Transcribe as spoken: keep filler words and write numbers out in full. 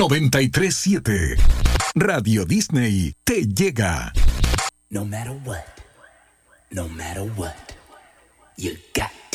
noventa y tres siete. Radio Disney te llega. No matter what, no matter what, you got